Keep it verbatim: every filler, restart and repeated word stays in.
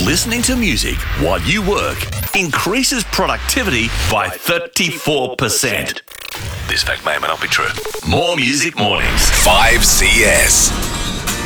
Listening to music while you work increases productivity by thirty-four percent. This fact may or may not be true. More Music Mornings. five C S.